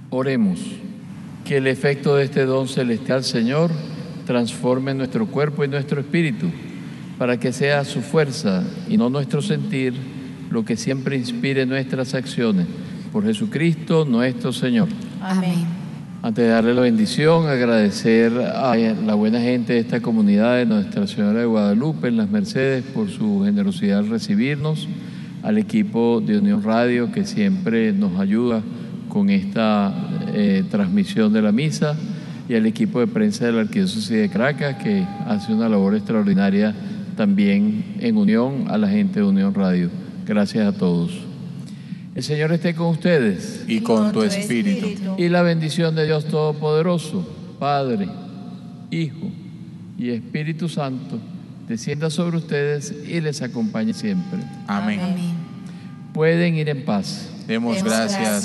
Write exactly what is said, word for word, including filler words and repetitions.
Oremos. Que el efecto de este don celestial, Señor, transforme nuestro cuerpo y nuestro espíritu, para que sea su fuerza y no nuestro sentir lo que siempre inspire nuestras acciones. Por Jesucristo nuestro Señor. Amén. Antes de darle la bendición, agradecer a la buena gente de esta comunidad de Nuestra Señora de Guadalupe en Las Mercedes por su generosidad al recibirnos, al equipo de Unión Radio que siempre nos ayuda con esta eh, transmisión de la misa, y al equipo de prensa de la Arquidiócesis de Caracas, que hace una labor extraordinaria también en unión a la gente de Unión Radio. Gracias a todos. El Señor esté con ustedes. Y con tu espíritu. Y la bendición de Dios Todopoderoso, Padre, Hijo y Espíritu Santo, descienda sobre ustedes y les acompañe siempre. Amén. Amén. Pueden ir en paz. Demos gracias